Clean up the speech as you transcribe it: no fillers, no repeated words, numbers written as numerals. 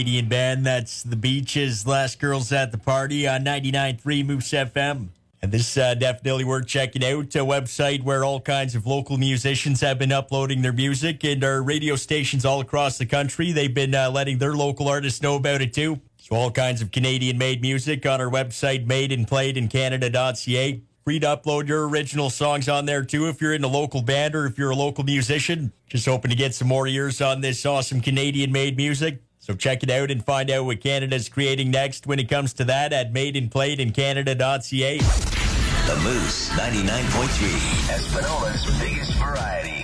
Canadian band. That's The Beaches, Last Girls at the Party on 99.3 Moose FM. And this definitely worth checking out. A website where all kinds of local musicians have been uploading their music, and our radio stations all across the country, they've been letting their local artists know about it too. So all kinds of Canadian-made music on our website, madeandplayedincanada.ca. Free to upload your original songs on there too if you're in a local band or if you're a local musician. Just hoping to get some more ears on this awesome Canadian-made music. So check it out and find out what Canada's creating next when it comes to that at madeandplayedincanada.ca. The Moose 99.3, Espanola's biggest variety.